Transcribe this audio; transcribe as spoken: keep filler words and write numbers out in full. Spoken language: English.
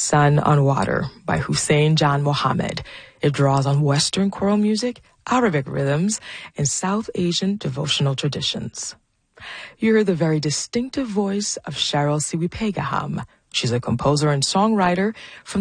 Sun on Water by Hussein John Mohammed. It draws on Western choral music, Arabic rhythms, and South Asian devotional traditions. You hear the very distinctive voice of Cheryl Siwipegaham. She's a composer and songwriter from